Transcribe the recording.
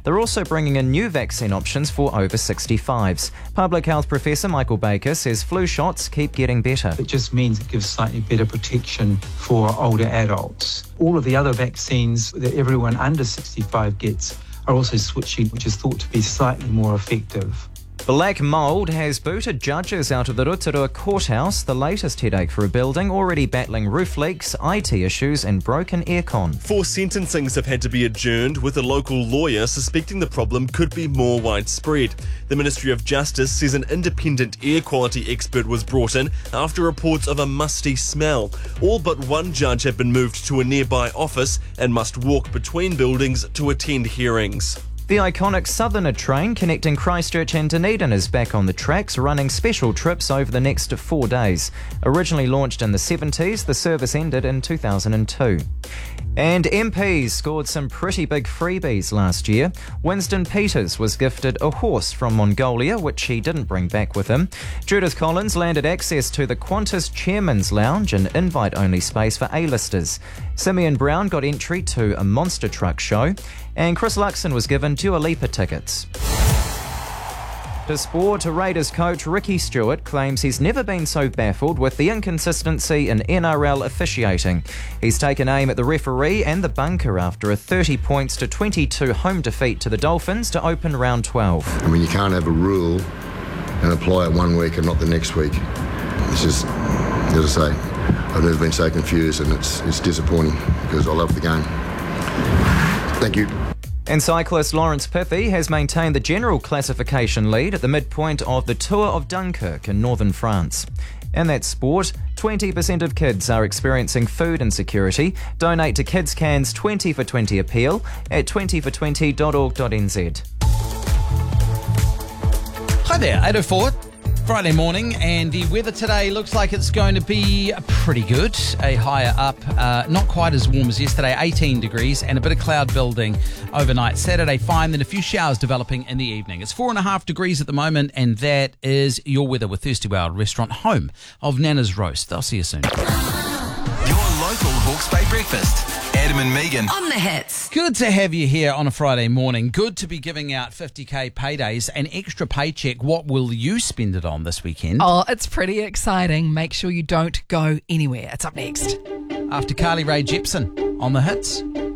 They're also bringing in new vaccine options for over 65s. Public health professor Michael Baker says flu shots keep getting better. It just means it gives slightly better protection for older adults. All of the other vaccines that everyone under 65 gets are also switching, which is thought to be slightly more effective. Black mould has booted judges out of the Rotorua courthouse, the latest headache for a building already battling roof leaks, IT issues and broken aircon. 4 sentencings have had to be adjourned, with a local lawyer suspecting the problem could be more widespread. The Ministry of Justice says an independent air quality expert was brought in after reports of a musty smell. All but one judge have been moved to a nearby office and must walk between buildings to attend hearings. The iconic Southerner train connecting Christchurch and Dunedin is back on the tracks, running special trips over the next 4 days. Originally launched in the 70s, the service ended in 2002. And MPs scored some pretty big freebies last year. Winston Peters was gifted a horse from Mongolia, which he didn't bring back with him. Judith Collins landed access to the Qantas Chairman's Lounge, an invite-only space for A-listers. Simeon Brown got entry to a monster truck show. And Chris Luxon was given Dua Lipa tickets. To sport, Raiders coach Ricky Stewart claims he's never been so baffled with the inconsistency in NRL officiating. He's taken aim at the referee and the bunker after a 30 points to 22 home defeat to the Dolphins to open round 12. I mean, you can't have a rule and apply it one week and not the next week. It's just, as I say, I've never been so confused, and it's disappointing because I love the game. Thank you. And cyclist Lawrence Piffy has maintained the general classification lead at the midpoint of the Tour of Dunkirk in northern France. And that's sport. 20% of kids are experiencing food insecurity. Donate to Kids Can's 20 for 20 appeal at 20for20.org.nz. Hi there, 8:04. Friday morning, and the weather today looks like it's going to be pretty good. A higher up, not quite as warm as yesterday, 18 degrees, and a bit of cloud building overnight. Saturday, fine, then a few showers developing in the evening. It's 4.5 degrees at the moment, and that is your weather with Thirsty Wild Restaurant, home of Nana's Roast. I'll see you soon. Your local Hawke's Bay breakfast. Adam and Megan on the hits. Good to have you here on a Friday morning. Good to be giving out 50k paydays, an extra paycheck. What will you spend it on this weekend? Oh, it's pretty exciting. Make sure you don't go anywhere. It's up next. After Carly Rae Jepsen on the hits.